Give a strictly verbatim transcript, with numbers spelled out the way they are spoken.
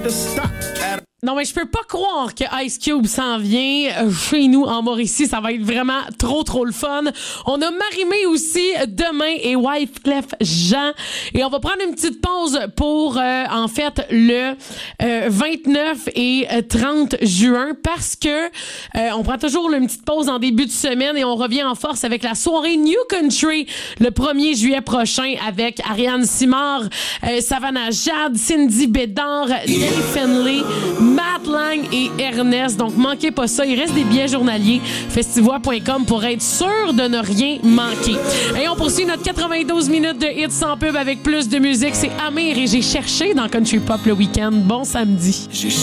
to stop. Non, mais je peux pas croire que Ice Cube s'en vient chez nous en Mauricie. Ça va être vraiment trop, trop le fun. On a Marie-Mé aussi demain et Wyclef Jean. Et on va prendre une petite pause pour, euh, en fait, le euh, vingt-neuf et trente juin parce que euh, on prend toujours une petite pause en début de semaine et on revient en force avec la soirée New Country le premier juillet prochain avec Ariane Simard, euh, Savannah Jade, Cindy Bédard, Dave Finlay, Matt Lang et Ernest. Donc, manquez pas ça. Il reste des billets journaliers. Festivois point com pour être sûr de ne rien manquer. Et on poursuit notre quatre-vingt-douze minutes de hits sans pub avec plus de musique. C'est Amir et J'ai cherché dans Country Pop le week-end. Bon samedi. J'ai